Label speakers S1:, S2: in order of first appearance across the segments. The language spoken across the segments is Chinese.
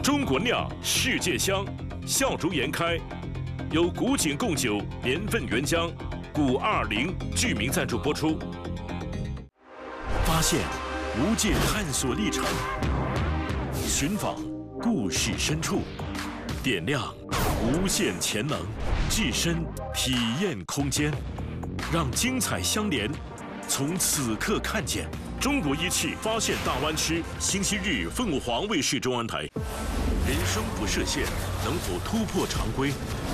S1: 中国酿，世界香，笑逐颜开。由古井贡酒年份原浆古20剧名赞助播出。发现无界探索历程，寻访故事深处，点亮无限潜能，置身体验空间，让精彩相连。从此刻看见中国一汽发现大湾区，星期日凤凰卫视中安台。人生不设限，能否突破常规？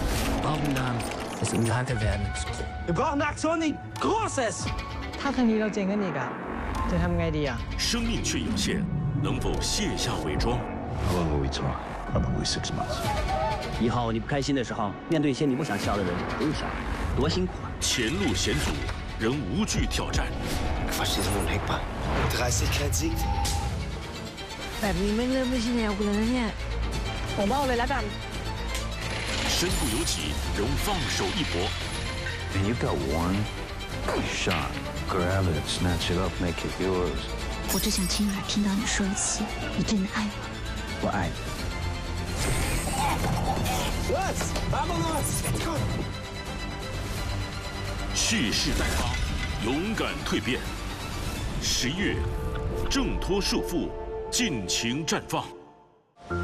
S2: 你看这边，你不要拿错你 process。
S3: 他ทางนี้เราเจงกันอีกอะจะทำไงดีอะ？
S1: 生命却有限，能否卸下伪装？
S4: How long will we talk? Probably 6 months.
S5: 以后你不开心的时候，面对一些你不想笑的人，不用想，多辛苦啊！
S1: 前路险阻，仍无惧挑战。
S3: แบบนี้ไม่เริ่มไม่ใช่แนวกูแล้วนะเนี่ยผมเอาเลยแล้วกัน
S1: 身不由己，仍放手一搏。
S4: And you've got one shot. Grab it, snatch it up, make it yours.
S6: 我只想亲耳听到你说一次，你真的爱我。
S5: 我爱你。
S1: 蓄势待发，勇敢蜕变。11月，挣脱束缚，尽情绽放。